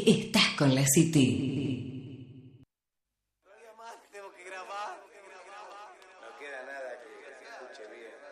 estás con la City. Todavía más tengo que grabar. No queda nada que se escuche bien.